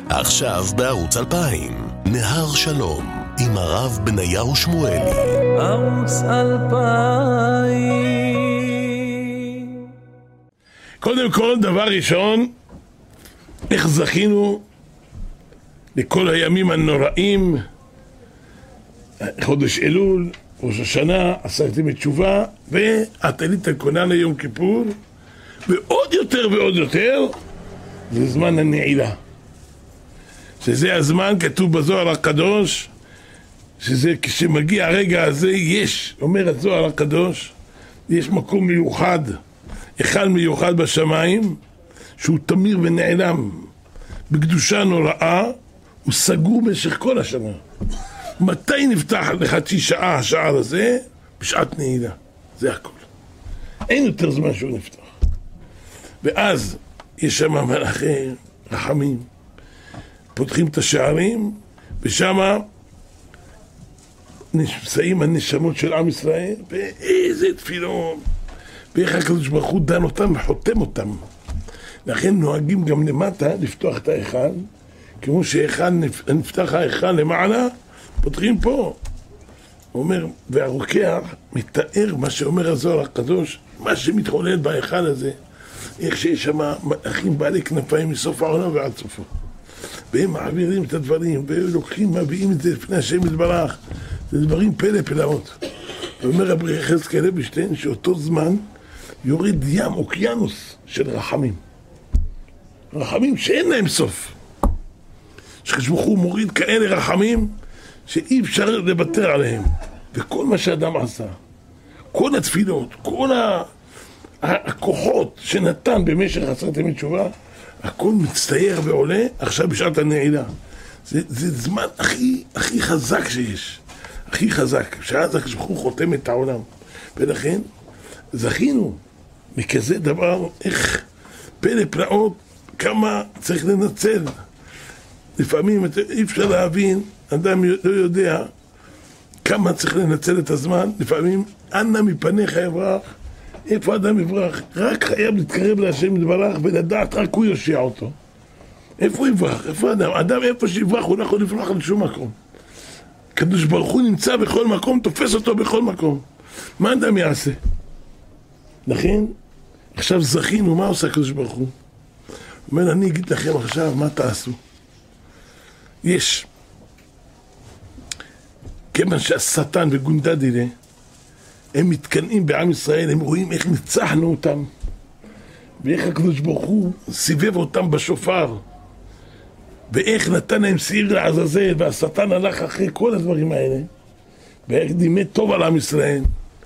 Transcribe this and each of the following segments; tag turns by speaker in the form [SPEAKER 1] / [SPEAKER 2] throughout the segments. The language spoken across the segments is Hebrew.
[SPEAKER 1] עכשיו בערוץ 2000, נהר שלום, עם הרב בניהו שמואלי.
[SPEAKER 2] ערוץ 2000.
[SPEAKER 3] קודם כל, דבר ראשון, איך זכינו לכל הימים הנוראים, חודש אלול, ראש השנה, עשיתם תשובה, ועתלית הכונן ליום כיפור, ועוד יותר ועוד יותר, זה זמן הנעילה. שזה הזמן, כתוב בזוהר הקדוש, שזה כשמגיע הרגע הזה, יש, אומר הזוהר הקדוש, יש מקום מיוחד, היכל מיוחד בשמיים, שהוא תמיר ונעלם, בקדושה נוראה, הוא סגור במשך כל השנה. מתי נפתח לחצי שעה השער הזה? בשעת נעילה. זה הכל. אין יותר זמן שהוא נפתח. ואז יש שם מלאכי רחמים, פותחים את השערים, ושם נמצאים הנשמות של עם ישראל, ואיזה תפילון, ואיך הקדוש ברוך הוא דן אותם וחותם אותם. לכן נוהגים גם למטה לפתוח את ההיכל, כמו שנפתח ההיכל למעלה, פותחים פה. הוא אומר, והרוקח מתאר מה שאומר הזוהר הקדוש, מה שמתחולל בהיכל הזה, איך שיש שם מלאכים בעלי כנפיים מסוף העולם ועד סופו. והם מעבירים את הדברים, ולוקחים, מביאים את זה לפני השם יתברך. זה דברים פלא פלאות. ואומר רבי יחזקאל אבנשטיין שאותו זמן יורד ים, אוקיינוס של רחמים. רחמים שאין להם סוף. שחשבו הוא מוריד כאלה רחמים שאי אפשר לוותר עליהם. וכל מה שאדם עשה, כל התפילות, כל הכוחות שנתן במשך עשרת ימי תשובה, הכל מצטייר ועולה עכשיו בשעת הנעילה. זה זמן הכי חזק שיש. הכי חזק. שאז הוא חותם את העולם. ולכן זכינו מכזה דבר, איך פלא פלאות, כמה צריך לנצל. לפעמים אי אפשר להבין, אדם לא יודע כמה צריך לנצל את הזמן. לפעמים אנא מפניך יברח. איפה אדם יברח? רק חייב להתקרב להשם יתברך ולדעת רק הוא יושיע אותו. איפה הוא יברח? איפה אדם? אדם איפה שיברח הוא לא יכול לברח לשום מקום. הקדוש ברוך הוא נמצא בכל מקום, תופס אותו בכל מקום. מה אדם יעשה? לכן, עכשיו זכינו, מה עושה הקדוש ברוך הוא? הוא אומר, אני אגיד לכם עכשיו מה תעשו. יש, כיוון שהשטן וגונדדילה, הם מתקנאים בעם ישראל, הם רואים איך ניצחנו אותם, ואיך הקדוש ברוך הוא סיבב אותם בשופר, ואיך נתן להם שעיר לעזאזל, והשטן הלך אחרי כל הדברים האלה, ואיך דימה טוב על עם ישראל.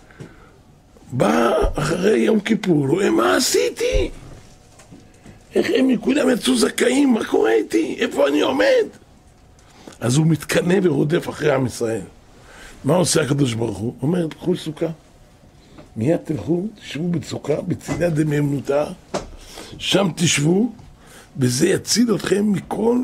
[SPEAKER 3] בא אחרי יום כיפור, רואה מה עשיתי? איך הם כולם יצאו זכאים, מה קורה איתי? איפה אני עומד? אז הוא מתקנא ורודף אחרי עם ישראל. מה עושה הקדוש ברוך הוא? הוא אומר, תלכו לסוכה. מיד תלכו, תשבו בסוכה, בצידה דמאמנותה, שם תשבו, וזה יציל אתכם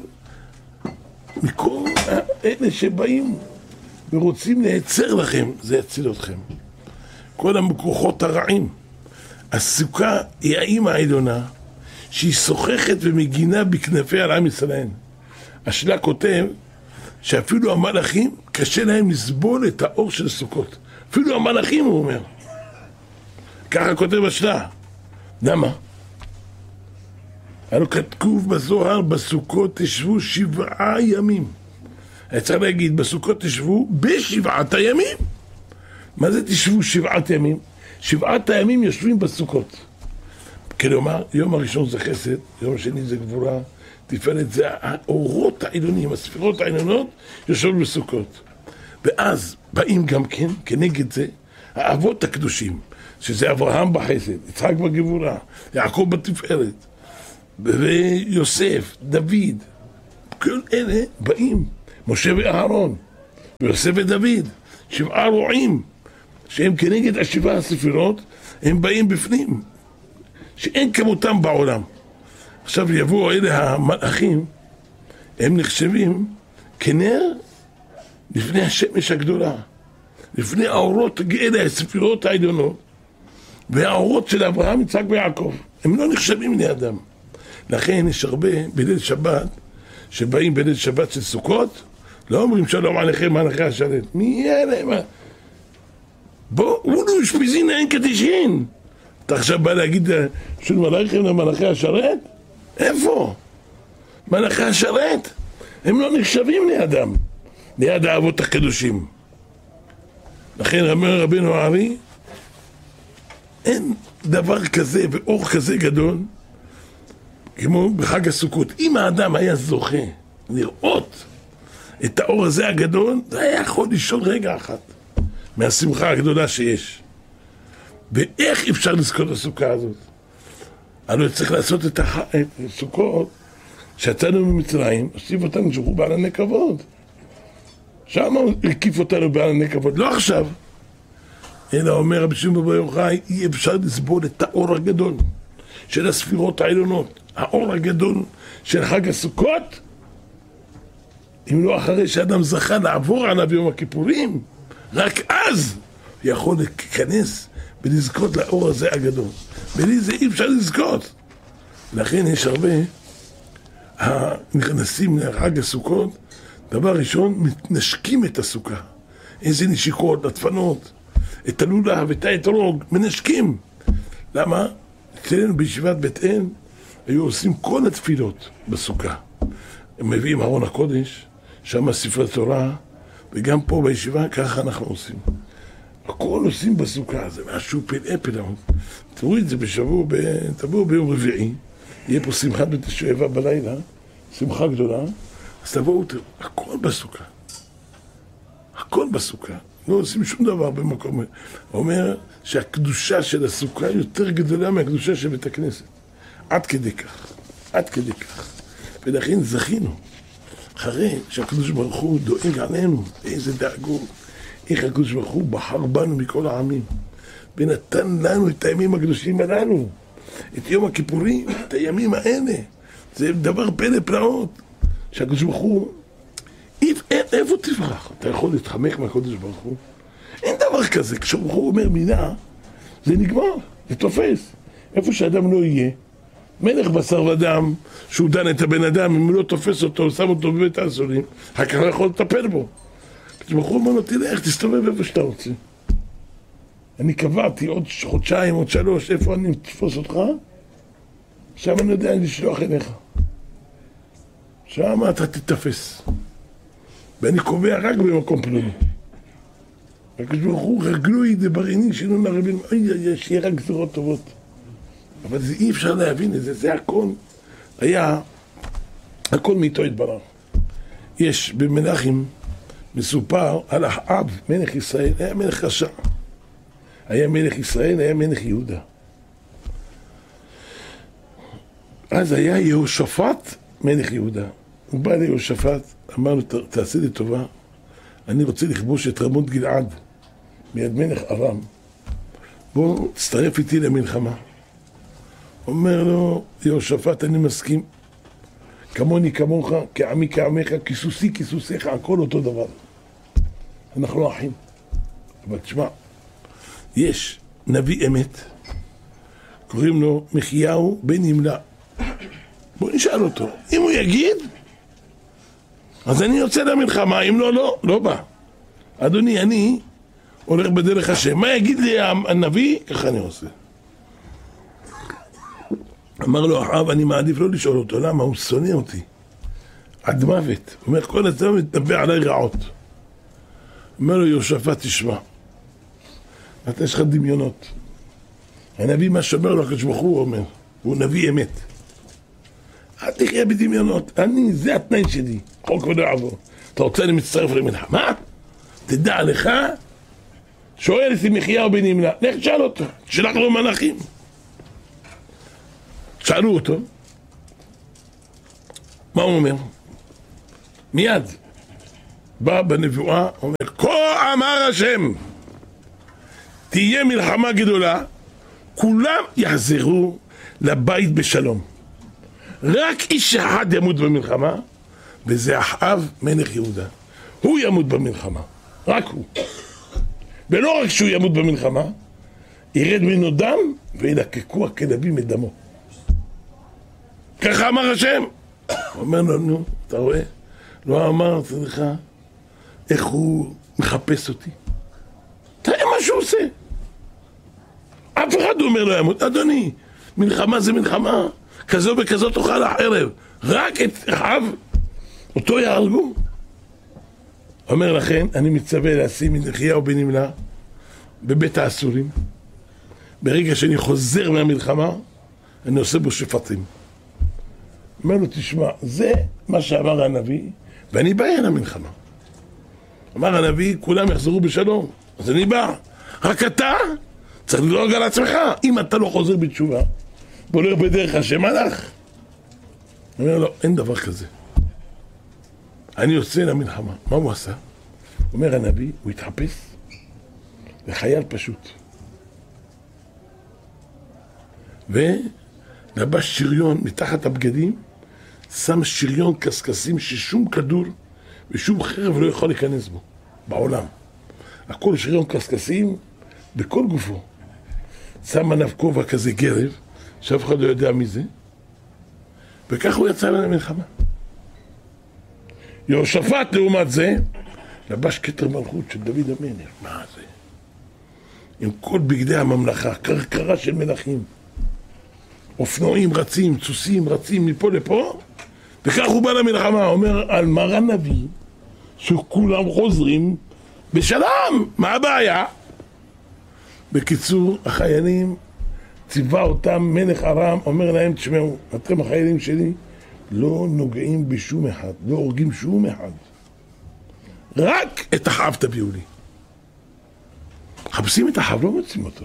[SPEAKER 3] מכל אלה שבאים ורוצים להיצר לכם, זה יציל אתכם. כל המכוחות הרעים. הסוכה היא האמא העליונה, שהיא שוחכת ומגינה בכנפיה על עם ישראל. השלה כותב, שאפילו המלאכים קשה להם לסבול את האור של סוכות. אפילו המלאכים, הוא אומר. ככה כותב השלה. למה? היה לו כתוב בזוהר, בסוכות תשבו 7 ימים. היה צריך להגיד, בסוכות תשבו ב7 הימים. מה זה תשבו 7 ימים? 7 הימים יושבים בסוכות. כלומר, יום הראשון זה חסד, יום השני זה גבורה, תפארת זה האורות העליונים, הספירות העליונות יושבות בסוכות. ואז באים גם כן, כנגד זה, האבות הקדושים, שזה אברהם בחסד, יצחק בגבורה, יעקב בתפארת, ויוסף, דוד, כל אלה באים, משה ואהרון, ויוסף ודוד, 7 רועים, שהם כנגד 7 הספירות, הם באים בפנים, שאין כמותם בעולם. עכשיו יבואו אלה המלאכים, הם נחשבים כנר לפני השמש הגדולה, לפני האורות, אלה הספירות העליונות, והאורות של אברהם, יצחק ויעקב, הם לא נחשבים לידם. לכן יש הרבה בליל שבת שבאים בליל שבת של סוכות, לא אומרים שלום עליכם מלאכי השרת. מי אלה? בואו, אולו אשפיזין אין קדישין. אתה עכשיו בא להגיד של מלאכם למלאכי השרת? איפה? מלאכי השרת? הם לא נחשבים לידם, ליד האבות הקדושים. לכן אומר רבינו הארי, אין דבר כזה ואור כזה גדול כמו בחג הסוכות. אם האדם היה זוכה לראות את האור הזה הגדול, זה היה יכול לישון רגע אחת מהשמחה הגדולה שיש. ואיך אפשר לזכות הסוכה הזאת? הלוא צריך לעשות את הסוכות שיצאנו ממצרים, הוסיף אותנו שהוא בעלני כבוד. שם הוא הקיף אותנו בעלני כבוד, לא עכשיו. אלא אומר רבי שמעון בר יוחאי, אי אפשר לסבול את האור הגדול של הספירות העליונות, האור הגדול של חג הסוכות, אם לא אחרי שאדם זכה לעבור עליו יום הכיפורים, רק אז יכול להיכנס ולזכות לאור הזה הגדול. בלי זה אי אפשר לזכות. לכן יש הרבה נכנסים לחג הסוכות, דבר ראשון, מתנשקים את הסוכה. איזה נשיקות, נטפנות, את הלולב, את האתרוג, מנשקים. למה? אצלנו בישיבת בית אל היו עושים כל התפילות בסוכה. הם מביאים ארון הקודש, שם ספרי תורה, וגם פה בישיבה ככה אנחנו עושים. הכל עושים בסוכה, זה משהו פלא פלאות. תראו את זה תבואו ביום רביעי, יהיה פה שמחת בית השואבה בלילה, שמחה גדולה, אז תבואו, הכל בסוכה. הכל בסוכה. לא עושים שום דבר במקום. אומר שהקדושה של הסוכה יותר גדולה מהקדושה של בית הכנסת. עד כדי כך. עד כדי כך. ולכן זכינו. אחרי שהקדוש ברוך הוא דואג עלינו, איזה דאגו. איך הקדוש ברוך הוא בחר בנו מכל העמים. ונתן לנו את הימים הקדושים הללו. את יום הכיפורים, את הימים האלה. זה דבר פלא פלאות. שהקדוש ברוך הוא, איפה תברח? אתה יכול להתחמק מהקדוש ברוך הוא? אין דבר כזה. כשברוך הוא אומר מילה, זה נגמר, זה תופס. איפה שאדם לא יהיה, מלך בשר ודם, שהוא דן את הבן אדם, אם הוא לא תופס אותו, שם אותו בבית האסורים, אחר כך לא יכול לטפל בו. הקדוש ברוך הוא אומר לו, תלך, תסתובב איפה שאתה רוצה. אני קבעתי עוד חודשיים, עוד 3, איפה אני תפוס אותך? שם אני יודע לשלוח אליך. שם אתה תתפס. ואני קובע רק במקום פלוני. הקדוש ברוך הוא רגלוי דבריני שלא נרבים, שיהיה רק גזירות טובות. אבל זה אי אפשר להבין את זה, זה הכל היה, הכל מאיתו התברך. יש במלכים מסופר על אחאב, מלך ישראל, היה מלך רשע. היה מלך ישראל, היה מלך יהודה. אז היה יהושפט מלך יהודה. הוא בא ליהושפט, אמר לו, תעשה לי טובה, אני רוצה לכבוש את רמות גלעד מיד מלך ארם. בוא תצטרף איתי למלחמה. אומר לו, יהושפט, אני מסכים. כמוני כמוך, כעמי כעמך, כיסוסי כיסוסיך, הכל אותו דבר. אנחנו אחים. אבל תשמע, יש נביא אמת, קוראים לו מחיהו בן ימלה. בוא נשאל אותו, אם הוא יגיד, אז אני יוצא למלחמה, אם לא, לא בא. אדוני, אני הולך בדרך השם. מה יגיד לי הנביא? ככה אני עושה. אמר לו אחאב, אני מעדיף לא לשאול אותו, למה? הוא שונא אותי. עד מוות. הוא אומר, כל הזמן מתנבא עליי רעות. אומר לו יהושפט, תשמע, אתה יש לך דמיונות. הנביא מה שאומר לו, הקדוש ברוך הוא אומר, הוא נביא אמת. אל תחיה בדמיונות, זה התנאי שלי, חוק ולא יעבור. אתה רוצה אני מצטרף למלחמה? תדע לך, שואל את מחיהו בן ימלה, לך תשאל אותו, תשלח לו מלאכים. שאלו אותו, מה הוא אומר? מיד, בא בנבואה, אומר, כה אמר השם, תהיה מלחמה גדולה, כולם יחזרו לבית בשלום. רק איש אחד ימות במלחמה, וזה אחאב מלך יהודה. הוא ימות במלחמה, רק הוא. ולא רק שהוא ימות במלחמה, ירד ממנו דם וילקקו הכלבים את דמו. ככה אמר השם. הוא אומר לו, נו, אתה רואה? לא אמרתי לך איך הוא מחפש אותי. תראה מה שהוא עושה. אף אחד אומר לו ימות, אדוני, מלחמה זה מלחמה, כזו וכזו תאכל החרב, רק את אחיו, אותו יהרגו. אומר לכן, אני מצווה לשים מלחיהו בן ימלה בבית האסורים. ברגע שאני חוזר מהמלחמה, אני עושה בו שפטים. אומר לו, תשמע, זה מה שאמר הנביא, ואני בא אל המלחמה. אמר הנביא, כולם יחזרו בשלום, אז אני בא. רק אתה צריך לדאוג על עצמך. אם אתה לא חוזר בתשובה, והולך בדרך השם הלך. אומר לו, אין דבר כזה. אני יוצא למלחמה. מה הוא עשה? אומר הנביא, הוא התחפש לחייל פשוט. ולבש שריון מתחת הבגדים, שם שריון קסקסים ששום כדור ושום חרב לא יכול להיכנס בו, בעולם. הכל שריון קסקסים בכל גופו. שם עליו כובע כזה גרב, שאף אחד לא יודע מי זה, וכך הוא יצא למלחמה. יהושפט לעומת זה, לבש כתר מלכות של דוד המלך. מה זה? עם כל בגדי הממלכה, קרקרה של מלכים. אופנועים רצים, סוסים רצים מפה לפה, וכך הוא בא למלחמה, אומר על מר הנביא, שכולם חוזרים בשלום, מה הבעיה? בקיצור, החיילים ציווה אותם מלך ארם, אומר להם, תשמעו, אתם החיילים שלי, לא נוגעים בשום אחד, לא הורגים שום אחד. רק את אחיו תביאו לי. חפשים את אחיו, לא מוצאים אותו.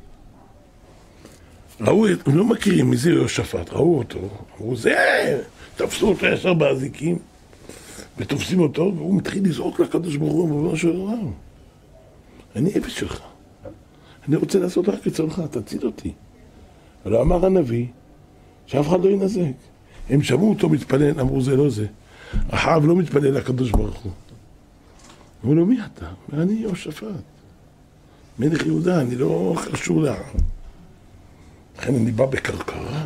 [SPEAKER 3] ראו, הם לא מכירים מזה יהושפט, ראו אותו, אמרו, זה, תפסו אותו ישר באזיקים, ותופסים אותו, והוא מתחיל לזעוק לקדוש ברוך הוא, ואומר שלו, אני עבד שלך. אני רוצה לעשות רק רצונך, תציל אותי. ולא אמר הנביא, שאף אחד לא ינזק. הם שמעו אותו מתפלל, אמרו זה לא זה. אחיו לא מתפלל לקדוש ברוך הוא. אמרו לו, מי אתה? אני יהושפט. מלך יהודה, אני לא קשור לאחיו. לכן אני בא בקרקרה.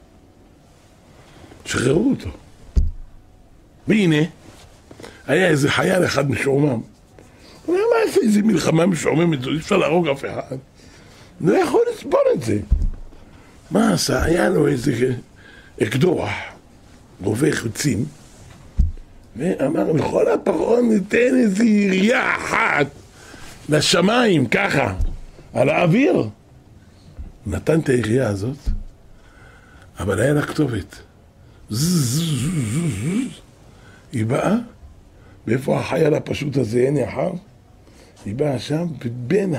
[SPEAKER 3] שחררו אותו. והנה, היה איזה חייל אחד משועמם. הוא אומר, מה עשה איזה מלחמה משועממת? אי אפשר להרוג אף אחד. לא יכול לסבול את זה. מה עשה? היה לו איזה אקדוח, רובה חוצים, ואמר, לכל הפרעון ניתן איזו ירייה אחת לשמיים, ככה, על האוויר. נתן את הירייה הזאת, אבל היה לה כתובת. היא באה, ואיפה החייל הפשוט הזה, אין יחר? היא באה שם, ובין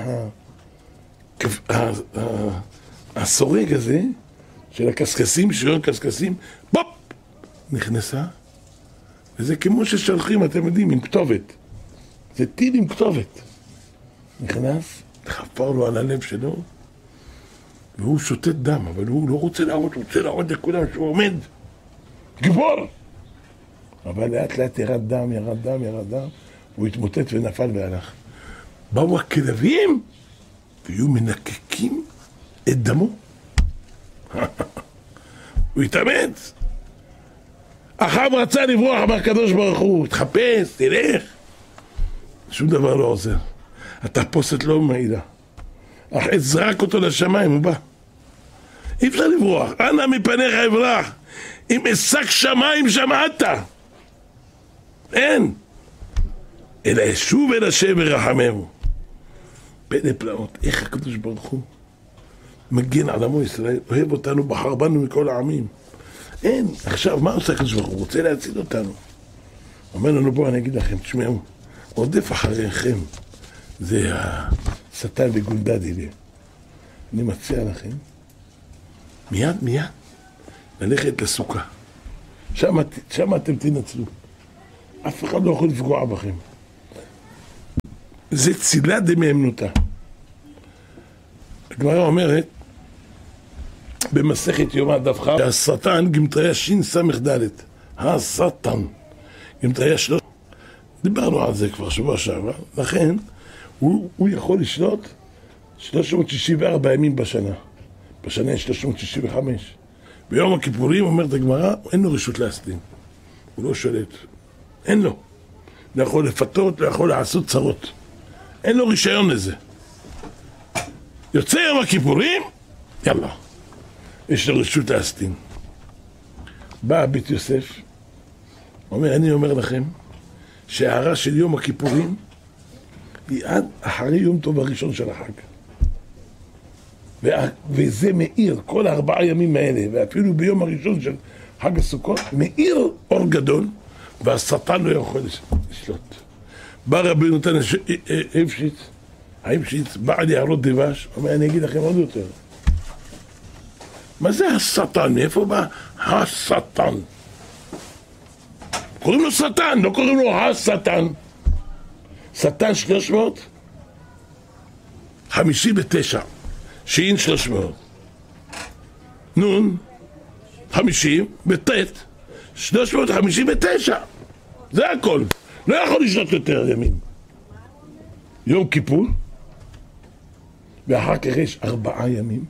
[SPEAKER 3] הסורג הזה, של הקסקסים, שריון קסקסים, פופ! נכנסה, וזה כמו ששלחים, אתם יודעים, עם כתובת. זה טיל עם כתובת. נכנס, חפר לו על הלב שלו, והוא שותת דם, אבל הוא לא רוצה להראות, הוא רוצה להראות לכולם שהוא עומד. גיבור! אבל לאט לאט ירד דם, הוא התמוטט ונפל והלך. באו הכלבים, והיו מנקקים את דמו. הוא התאמץ. אחיו רצה לברוח, אמר הקדוש ברוך הוא, תחפש, תלך. שום דבר לא עוזר. התחפושת לא מעידה. החץ זרק אותו לשמיים, הוא בא. אי אפשר לברוח. אנא מפניך אברח. אם אשק שמיים שמעת. אין. אלא ישוב אל השם ורחמהו. פלא פלאות. איך הקדוש ברוך הוא מגן על עמו ישראל, אוהב אותנו, בחר בנו מכל העמים. אין. עכשיו, מה עושה הקדוש ברוך הוא? רוצה להציל אותנו. אומר לנו, בואו אני אגיד לכם, תשמעו, עודף אחריכם. זה השטן וגולדד אלה. אני מציע לכם, מיד, ללכת לסוכה. שם אתם תנצלו. אף אחד לא יכול לפגוע בכם. זה צילה דמאמנותה. הגמרא אומרת, במסכת יומא דף ח', השטן גמטריה שין סמך ד', השטן גמטריה שלוש. דיברנו על זה כבר שבוע שעבר, לכן הוא יכול לשלוט 364 ימים בשנה. בשנה יש 365. ביום הכיפורים, אומרת הגמרא, אין לו רשות להסדין. הוא לא שולט. אין לו. לא יכול לפתות, לא יכול לעשות צרות. אין לו רישיון לזה. יוצא יום הכיפורים, יאללה. יש לו רשות להסדין. בא בית יוסף, אומר, אני אומר לכם, שההערה של יום הכיפורים היא עד אחרי יום טוב הראשון של החג. וזה מאיר, כל 4 ימים האלה, ואפילו ביום הראשון של חג הסוכות, מאיר אור גדול, והשטן לא יכול לשלוט. בא רבי נתן היפשיץ, בעל יערות דבש, אומר, אני אגיד לכם עוד יותר. מה זה השטן? מאיפה בא השטן? קוראים לו שטן, לא קוראים לו השטן. שטן 359, שין 300, נון 50, בטט 359. זה הכל. לא יכול לשלוט יותר ימים. יום כיפור, ואחר כך יש 4 ימים,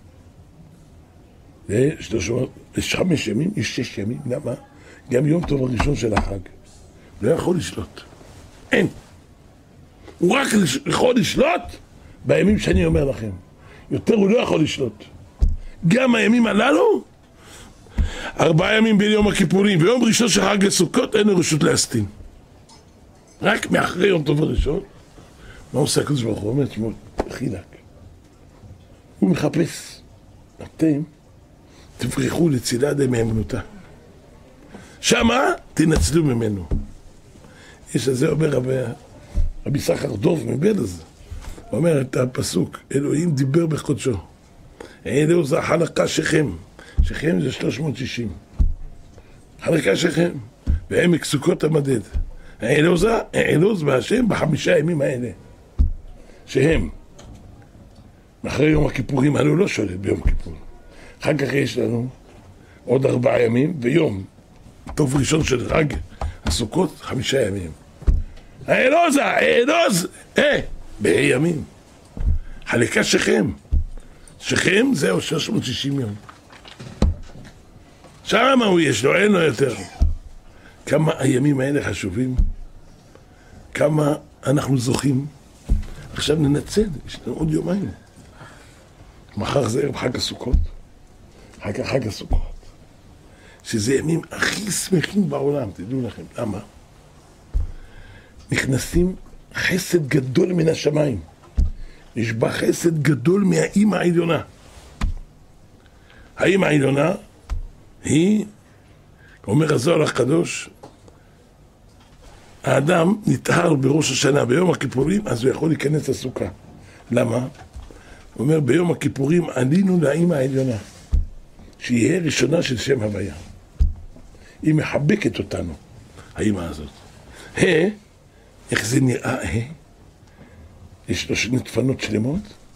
[SPEAKER 3] יש 5 ימים, יש 6 ימים. למה? גם יום טוב הראשון של החג. לא יכול לשלוט. אין. הוא רק יכול לשלוט בימים שאני אומר לכם. יותר הוא לא יכול לשלוט. גם הימים הללו, 4 ימים ביום הכיפורים ויום ראשון של חג הסוכות, אין לו רשות להסתין. רק מאחרי יום טוב הראשון, מה עושה הקדוש ברוך הוא? אומר, תשמעו, חילק. הוא מחפש. אתם תברחו לצילה די מהאמנותה. שמה תנצלו ממנו. יש לזה אומר רבי סחר דוב מבלז. הוא אומר את הפסוק, אלוהים דיבר בקודשו. אלוהו זה החלקה שכם. שכם זה 360. חלקה שכם. ועמק סוכות המדד. אלוהו זה בהשם ב5 ימים האלה. שהם. אחרי יום הכיפורים, אני לא שולט ביום כיפור. אחר כך יש לנו עוד 4 ימים, ויום טוב ראשון של חג הסוכות, 5 ימים. האלוז, בימים. חלקה שכם. שכם זהו 360 יום. שמה הוא יש לו, אין לו יותר. כמה הימים האלה חשובים, כמה אנחנו זוכים. עכשיו ננצל, יש לנו עוד יומיים. מחר זה ערב חג הסוכות. חג הסוכות. שזה ימים הכי שמחים בעולם, תדעו לכם. למה? נכנסים חסד גדול מן השמיים. יש בה חסד גדול מהאמא העליונה. האמא העליונה היא, אומר הזוהר הקדוש, האדם נטהר בראש השנה, ביום הכיפורים, אז הוא יכול להיכנס לסוכה. למה? הוא אומר, ביום הכיפורים עלינו לאמא העליונה, שהיא ראשונה של שם הוויה. היא מחבקת אותנו, האמא הזאת. איך זה נראה? יש לו 2 דפנות שלמות,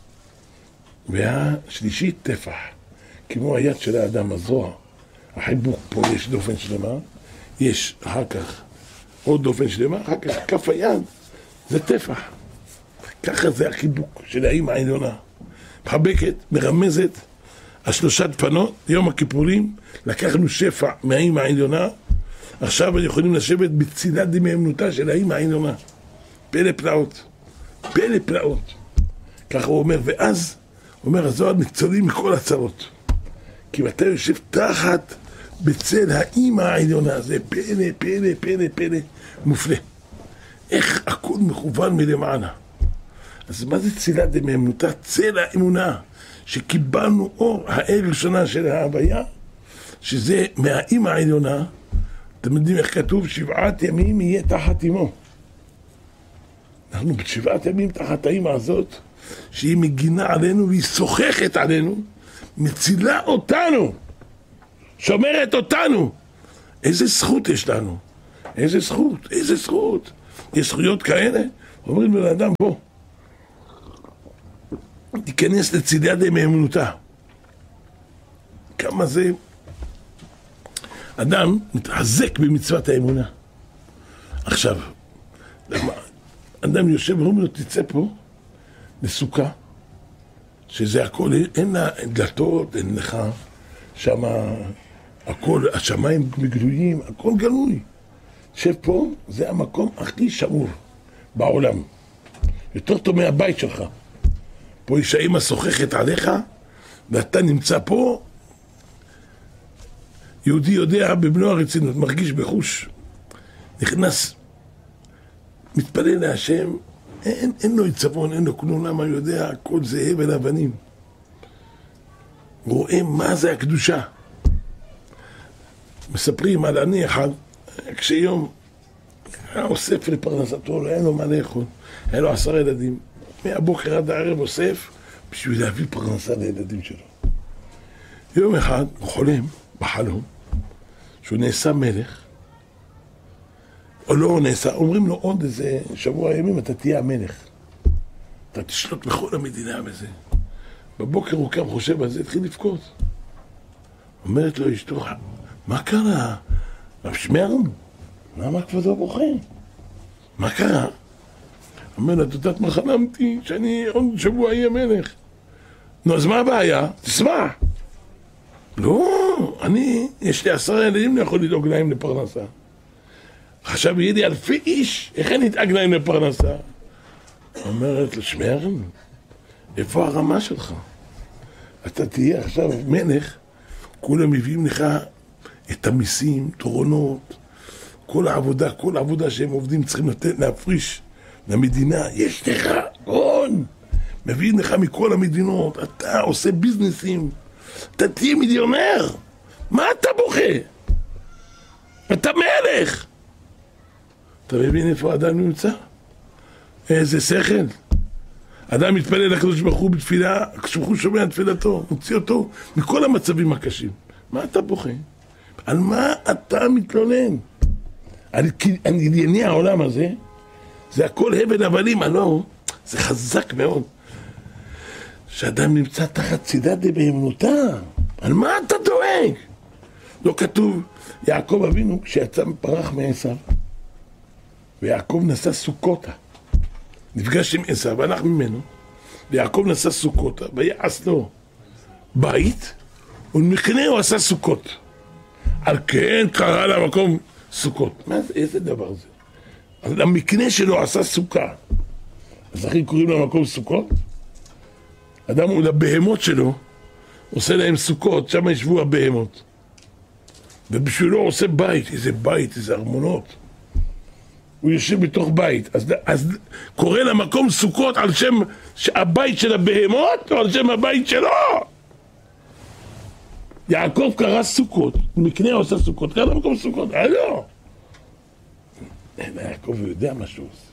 [SPEAKER 3] והשלישית טפח, כמו היד של האדם, הזרוע. החיבוק פה יש דופן שלמה, יש אחר כך עוד דופן שלמה, אחר כך כף היד, זה טפח. ככה זה החיבוק של האמא העליונה. מחבקת, מרמזת, 3 דפנות, יום הכיפורים, לקחנו שפע מהאמא העליונה, עכשיו יכולים לשבת בצילת דמי אמנותה של האמא העליונה. פלא פלאות. פלא פלאות. ככה הוא אומר, ואז, אומר הזוהר, ניצולים מכל הצרות. כי אתה יושב תחת בצל האמא העליונה, זה פלא, פלא, פלא, פלא, מופלא. איך הכל מכוון מלמעלה. אז מה זה צילת דמי אמנותה? צל האמונה, שקיבלנו אור הערב ראשונה של ההוויה, שזה מהאמא העליונה. אתם יודעים איך כתוב? 7 ימים יהיה תחת אמו. אנחנו ב7 ימים תחת האמא הזאת, שהיא מגינה עלינו והיא שוחחת עלינו, מצילה אותנו, שומרת אותנו. איזה זכות יש לנו? איזה זכות? איזה זכות? יש זכויות כאלה? אומרים לאדם, בוא, תיכנס לצילת דמי אמנותה. כמה זה אדם מתחזק במצוות האמונה. עכשיו, אדם יושב ואומר לו, תצא פה לסוכה, שזה הכל, אין לה דלתות, אין לך שמה הכל, השמיים גלויים, הכל גלוי. שפה זה המקום הכי שמור בעולם. יותר טוב מהבית שלך. פה יש האמא שוחחת עליך, ואתה נמצא פה, יהודי יודע במלוא הרצינות, מרגיש בחוש, נכנס, מתפלל להשם, אין לו עיצבון, אין לו כלום, למה יודע, הכל זה הבל אבנים. רואה מה זה הקדושה. מספרים על אני אחד, כשיום היה אוסף לפרנסתו, לא היה לו מה לאכול, היה לו 10 ילדים, מהבוקר עד הערב אוסף בשביל להביא פרנסה לילדים שלו. יום אחד הוא חולם בחלום שהוא נעשה מלך, או לא נעשה, אומרים לו עוד איזה שבוע ימים אתה תהיה המלך, אתה תשלוט בכל המדינה בזה. בבוקר הוא קם חושב על זה, התחיל לבכות. אומרת לו אשתו, מה קרה? רב שמרן, למה כבודו בוכה? מה קרה? אומר לה, תודעת מה חלמתי שאני עוד שבוע אהיה מלך. נו, אז מה הבעיה? תשמע. לא, יש לי 10 ילדים, לא יכול לדאוג להם לפרנסה. עכשיו יהיה לי 1000 איש, איך אני אדאג להם לפרנסה? אומרת לו, שמרן, איפה הרמה שלך? אתה תהיה עכשיו מלך, כולם מביאים לך את המיסים, תורונות, כל העבודה שהם עובדים צריכים להפריש למדינה, יש לך הון, מביאים לך מכל המדינות, אתה עושה ביזנסים, אתה תהיה מיליונר, מה אתה בוכה? אתה מלך. אתה מבין איפה האדם נמצא? איזה שכל. אדם מתפלל לקדוש ברוך הוא בתפילה, כשהוא שומע תפילתו, מוציא אותו מכל המצבים הקשים. מה אתה בוכה? על מה אתה מתלונן? על ענייני העולם הזה, זה הכל הבל הבלים, הלא, זה חזק מאוד. שאדם נמצא תחת צידת בהמנותה, על מה אתה דואג? לא כתוב, יעקב אבינו כשיצא פרח מעשיו, ויעקב נסע סוכותה, נפגש עם עשיו, הלך ממנו, ויעקב נסע סוכותה, ויעש לו בית, ולמקנה הוא עשה סוכות. על כן קרא למקום סוכות. מה זה, איזה דבר זה? אז למקנה שלו עשה סוכה. אז אחרי קוראים למקום סוכות? אדם הוא לבהמות שלו, עושה להם סוכות, שם ישבו הבהמות. ובשבילו הוא עושה בית, איזה ארמונות. הוא יושב בתוך בית, אז קורא למקום סוכות על שם הבית של הבהמות, או על שם הבית שלו? יעקב קרא סוכות, מקנה הוא עושה סוכות, קרא למקום סוכות, לא. יעקב הוא יודע מה שהוא עושה.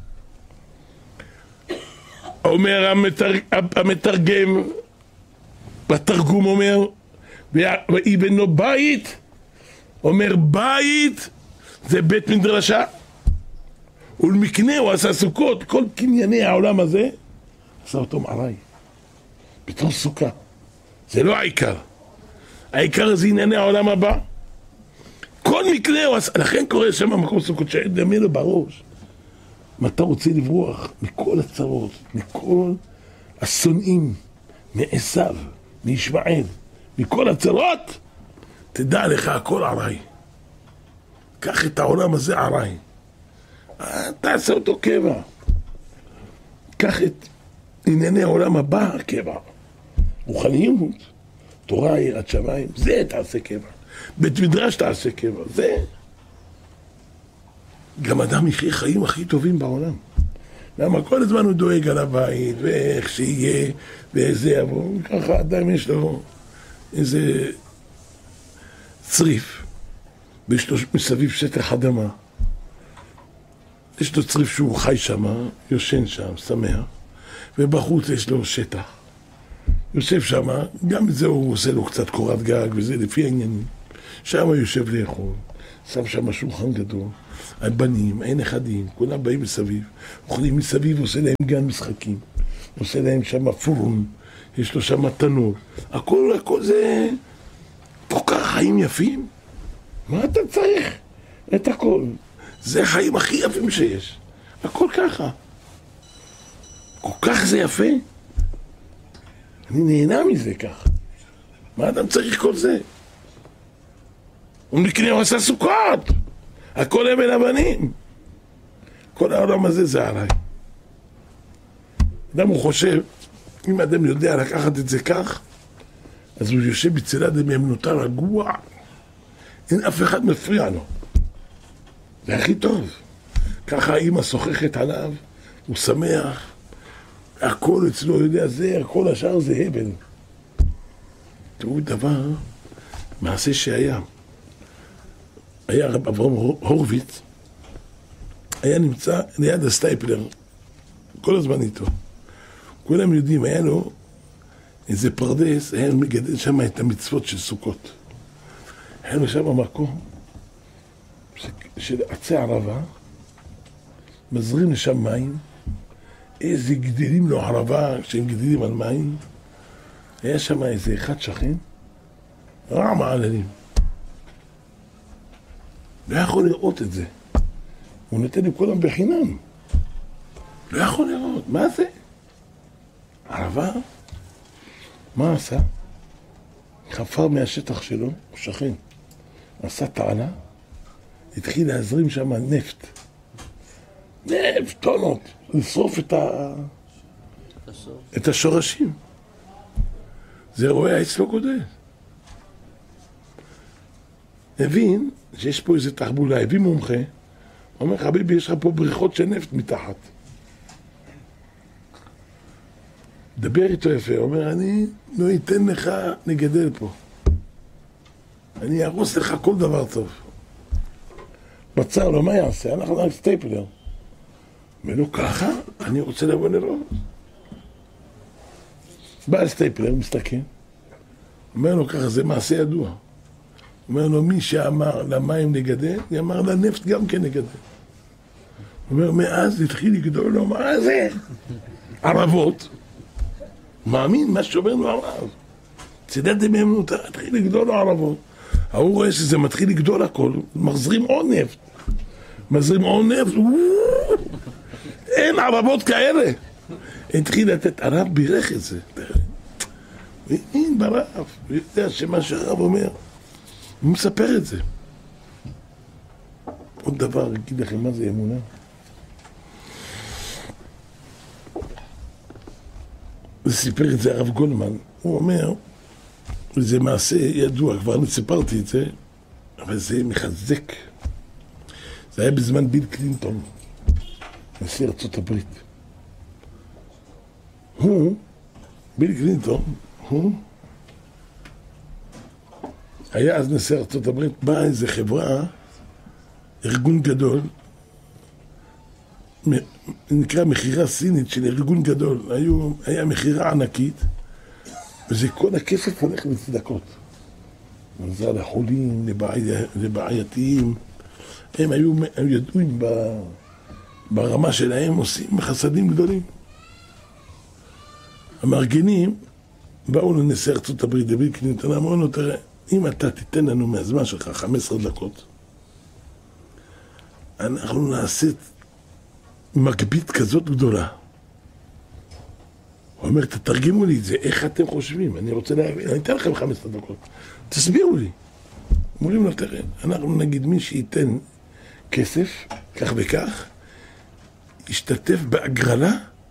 [SPEAKER 3] אומר המתרגם, בתרגום אומר, ואיבן לו בית, אומר בית זה בית מדרשה, ולמקנה הוא עשה סוכות, כל קנייני העולם הזה, עשה אותו מערי, בתור סוכה. זה לא העיקר. העיקר זה ענייני העולם הבא. כל מקנה הוא עשה, לכן קורא שם המקום סוכות, שדמה לו בראש. מה אתה רוצה לברוח מכל הצרות, מכל השונאים, מעשיו, מישמעאל, מכל הצרות, תדע לך הכל ערי. קח את העולם הזה ערי. תעשה אותו קבע. קח את ענייני העולם הבא קבע. רוחניות, תורה, יראת שמיים, זה תעשה קבע. בית מדרש תעשה קבע, זה. גם אדם יחיה חיים הכי טובים בעולם. למה כל הזמן הוא דואג על הבית, ואיך שיהיה, ואיזה יבוא, ככה אדם יש לו איזה צריף, ויש לו מסביב שטח אדמה. יש לו צריף שהוא חי שם, יושן שם, שמח, ובחוץ יש לו שטח. יושב שם, גם את זה הוא עושה לו קצת קורת גג, וזה לפי העניינים. שם הוא יושב לאכול, שם שם שולחן גדול, הבנים, הנכדים, כולם באים מסביב, אוכלים מסביב, עושה להם גן משחקים, עושה להם שם פורום, יש לו שם תנור, הכל זה כל כך חיים יפים. מה אתה צריך? את הכל. זה החיים הכי יפים שיש. הכל ככה. כל כך זה יפה. אני נהנה מזה ככה. מה אדם צריך כל זה? הוא מקנה, הוא עשה סוכות. הכל אבן אבנים. כל העולם הזה זה עליי. אדם הוא חושב, אם אדם יודע לקחת את זה כך, אז הוא יושב בצלת דמיימנותא רגוע, אין אף אחד מפריע לו. זה הכי טוב. ככה האמא שוחחת עליו, הוא שמח, הכל אצלו יודע זה, הכל השאר זה הבל. תראו דבר, מעשה שהיה. היה רב אברהם הורוביץ, היה נמצא ליד הסטייפלר, כל הזמן איתו. כולם יודעים, היה לו איזה פרדס, היה מגדל שם את המצוות של סוכות. היה לו שם מקום של עצי ערבה, מזרים לשם מים, איזה גדילים לו ערבה שהם גדילים על מים, היה שם איזה אחד שכן, רע מעללים. לא יכול לראות את זה. הוא נותן לי כולם בחינם. לא יכול לראות. מה זה? ערבה? מה עשה? חפר מהשטח שלו, הוא שכן. עשה תעלה, התחיל להזרים שם נפט. נפט, טונות. לשרוף את השורשים. זה רואה אצלו גודל. הבין שיש פה איזה תחבולה, הביא מומחה, אומר, חביבי, יש לך פה בריחות של נפט מתחת. דבר איתו יפה, אומר, אני לא אתן לך לגדל פה. אני ארוס לך כל דבר טוב. בצר לו, מה יעשה? אנחנו רק סטייפלר. ולא ככה, אני רוצה לבוא לראות. בא הסטייפלר, מסתכל, אומר לו ככה, זה מעשה ידוע. אומר לו, מי שאמר למים לגדל, אמר לנפט גם כן לגדל. אומר, מאז התחיל לגדול לו, מה זה? ערבות. מאמין, מה שאומר לו הרב. צדת דמיימנותא, התחיל לגדול לו ערבות. הוא רואה שזה מתחיל לגדול הכל, מחזרים עוד נפט. מזרים עוד נפט, אין ערבות כאלה. התחיל לתת, הרב בירך את זה. אין ברב, הוא יודע שמה שהרב אומר, הוא מספר את זה. עוד דבר, אגיד לכם מה זה אמונה. וסיפר את זה הרב גולמן, הוא אומר, זה מעשה ידוע, כבר אני סיפרתי את זה, אבל זה מחזק. זה היה בזמן ביל קלינטון, נשיא ארצות הברית. ביל קלינטון, היה אז נשיא ארצות הברית, באה איזה חברה, ארגון גדול, נקרא מחירה סינית של ארגון גדול, היה מחירה ענקית, וזה כל הכסף הולך לצדקות. עזרה לחולים, לבעייתיים, הם היו ידועים ברמה שלהם, עושים חסדים גדולים. המארגנים באו לנשיא ארצות הברית, ביל קלינטון, אמרו לו, תראה, אם אתה תיתן לנו מהזמן שלך 15 דקות, אנחנו נעשה מגבית כזאת גדולה. הוא אומר, תתרגמו לי את זה, איך אתם חושבים? אני רוצה להבין, אני אתן לכם 15 דקות. תסבירו לי. אומרים לו, תראה, אנחנו נגיד מי שייתן כסף, כך וכך, ישתתף בהגרלה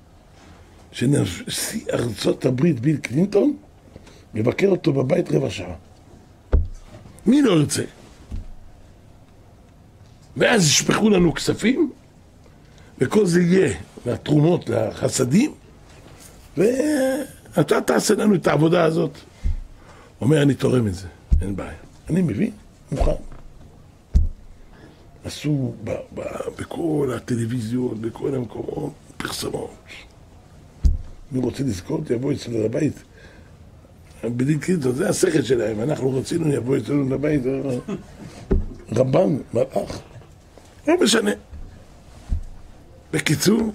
[SPEAKER 3] שנשיא ארצות הברית ביל קלינטון מבקר אותו בבית רבע שעה. מי לא ירצה? ואז ישפכו לנו כספים, וכל זה יהיה לתרומות, לחסדים, ואתה תעשה לנו את העבודה הזאת. אומר, אני תורם את זה, אין בעיה. אני מבין, מוכן. עשו בכל הטלוויזיות, בכל המקומות, פרסומות. מי רוצה לזכור, יבוא אצלנו לבית. ביל קלינטון, זה השכל שלהם, אנחנו רצינו, יבוא אצלנו לבית, רבן, מלאך. לא משנה. בקיצור,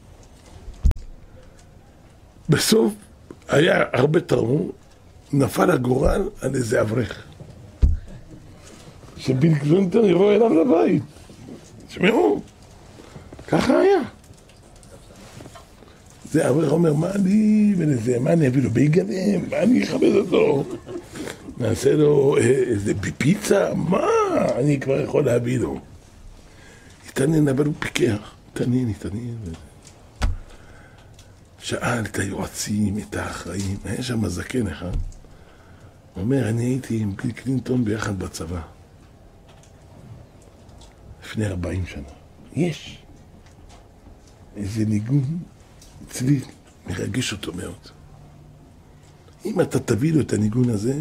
[SPEAKER 3] בסוף היה הרבה תרמו, נפל הגורל על איזה אברך. שביל קלינטון יבוא אליו לבית. שמעו, ככה היה. זה אברך אומר, מה אני ולזה, מה אני אביא לו ביגלם, מה אני אכבד אותו? נעשה לו איזה פיצה, מה? אני כבר יכול להביא לו. התעניין, אבל הוא פיקח. התעניין. שאל את היועצים, את האחראים, היה שם זקן אחד. הוא אומר, אני הייתי עם ביל קלינטון ביחד בצבא. לפני 40 שנה. יש איזה ניגון צליל, מרגש אותו מאוד. אם אתה תביא לו את הניגון הזה,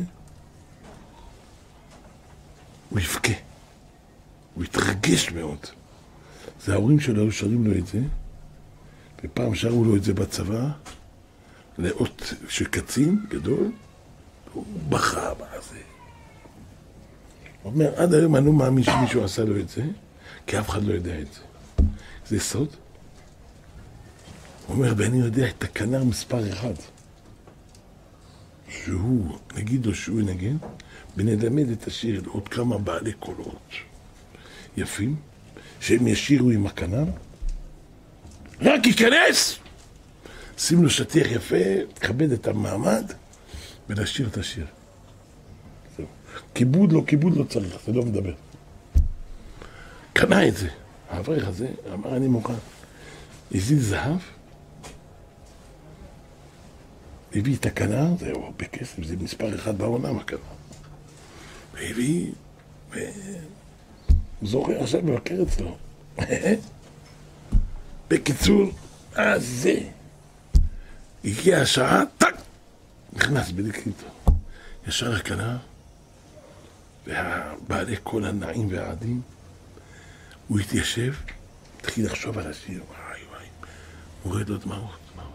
[SPEAKER 3] הוא יבכה. הוא יתרגש מאוד. זה ההורים שלו היו שרים לו את זה, ופעם שרו לו את זה בצבא, לאות של קצין גדול, והוא בכה בזה. הוא אומר, עד היום אני לא מאמין שמישהו עשה לו את זה, כי אף אחד לא יודע את זה. זה סוד. הוא אומר, ואני יודע את הכנר מספר אחד, שהוא, נגיד לו שהוא ינגן, ונלמד את השיר לעוד כמה בעלי קולות יפים, שהם ישירו עם הכנר, רק ייכנס! שים לו שטיח יפה, תכבד את המעמד, ולשיר את השיר. כיבוד לא צריך, זה לא מדבר. קנה את זה. האברך הזה אמר, אני מוכן. הזיל זהב, הביא את הכנר, זהו, בכסף, זה מספר אחד בעולם הכנר. והביא, הוא זוכר עכשיו מבקר אצלו. בקיצור, אז זה. הגיעה השעה, טק! נכנס ביל קלינטון. ישר הכנר, והבעלי כל הנעים והעדים, הוא התיישב, התחיל לחשוב על השיר, וואי, מורד לו דמעות.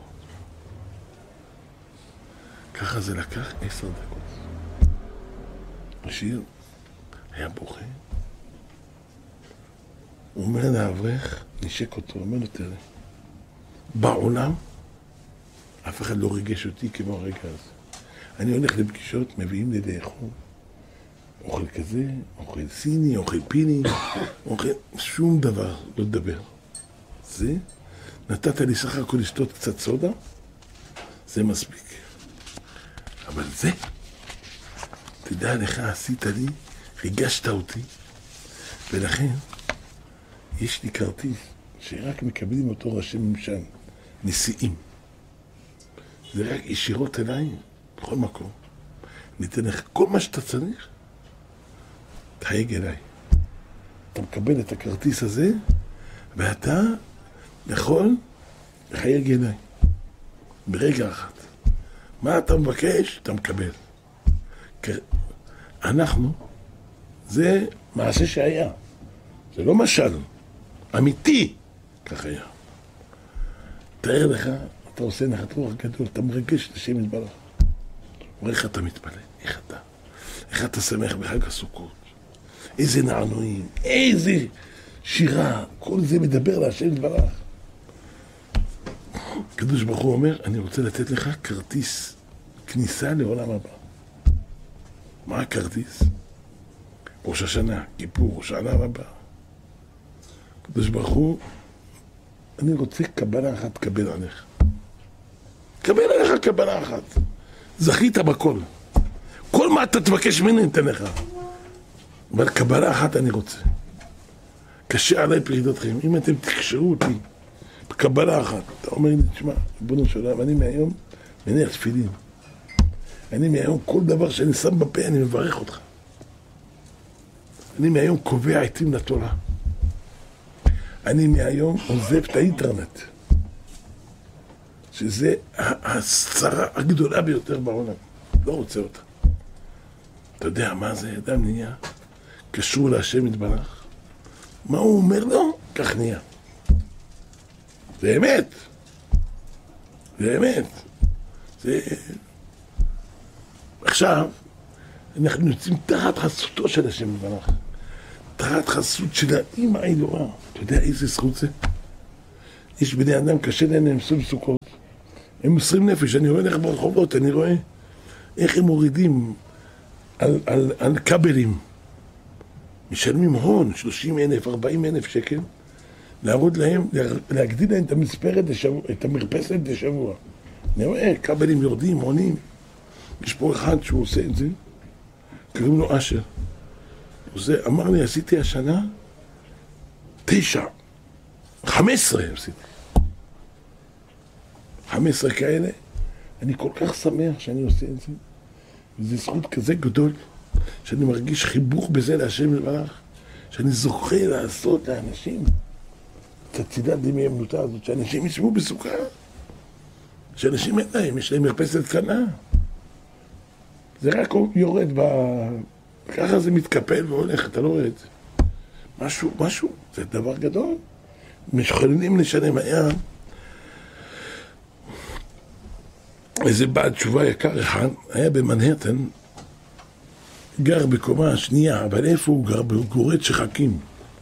[SPEAKER 3] ככה זה לקח 10 דקות. השיר היה בוכה. הוא אומר לאברך, נשק אותו, אומר לו, תראה, בעולם אף אחד לא ריגש אותי כמו הרגע הזה. אני הולך לפגישות, מביאים לי לאכול. אוכל כזה, אוכל סיני, אוכל פיני, אוכל שום דבר, לא לדבר. זה, נתת לי סך הכל לשתות קצת סודה, זה מספיק. אבל זה, תדע לך, עשית לי, ריגשת אותי, ולכן יש לי כרטיס שרק מקבלים אותו ראשי ממשל, נשיאים. זה רק ישירות אליי, בכל מקום. ניתן לך כל מה שאתה צריך, תחייג אליי. אתה מקבל את הכרטיס הזה, ואתה יכול לחייג אליי. ברגע אחד. מה אתה מבקש, אתה מקבל. אנחנו, זה מעשה שהיה. זה לא משל. אמיתי. כך היה. תאר לך, אתה עושה נחת רוח גדול, אתה מרגש לשם יתברך. אומר איך אתה מתפלל, איך אתה שמח בחג הסוכות. איזה נענועים, איזה שירה, כל זה מדבר להשם יתברך. הקדוש ברוך הוא אומר, אני רוצה לתת לך כרטיס כניסה לעולם הבא. מה הכרטיס? ראש השנה, כיפור, שנה הבאה. הקדוש ברוך הוא, אני רוצה קבלה אחת, תקבל עליך. קבל עליך קבלה אחת. זכית בכל. כל מה אתה תבקש ממני ניתן לך. אבל קבלה אחת אני רוצה. קשה עליי פרידתכם. אם אתם תקשרו אותי בקבלה אחת, אתה אומר לי, תשמע, ריבונו של עולם, אני מהיום מניח תפילין. אני מהיום כל דבר שאני שם בפה, אני מברך אותך. אני מהיום קובע עתים לתורה. אני מהיום עוזב את האינטרנט. שזה הצרה הגדולה ביותר בעולם. לא רוצה אותה. אתה יודע מה זה? אדם נהיה קשור להשם יתברך. מה הוא אומר לו? כך נהיה. זה אמת. זה אמת. זה... עכשיו, אנחנו יוצאים תחת חסותו של השם יתברך. תחת חסות של האמא האלוהה. אתה יודע איזה זכות זה? יש בני אדם קשה להם למצוא סוכות. הם מוסרים נפש. אני רואה לך ברחובות, אני רואה איך הם מורידים על כבלים. משלמים הון, 30,000, 40,000 שקל, להראות להם, להגדיל להם את המספרת, את המרפסת לשבוע. אני רואה, כבלים יורדים, עונים. יש פה אחד שהוא עושה את זה, קוראים לו אשר. זה אמר לי, עשיתי השנה 9, 15 עשיתי. 15 כאלה. אני כל כך שמח שאני עושה את זה. וזה זכות כזה גדול, שאני מרגיש חיבור בזה להשם יתברך, שאני זוכה לעשות לאנשים את הצידת דמי אמנותה הזאת, שאנשים ישבו בסוכה, שאנשים אין להם, יש להם מרפסת קטנה. זה רק יורד ככה זה מתקפל והולך, אתה לא רואה את זה. משהו, זה דבר גדול. משוכננים לשלם. איזה בעל תשובה יקר אחד, היה במנהטן, גר בקומה השנייה, אבל איפה הוא גר? בגורד שחקים.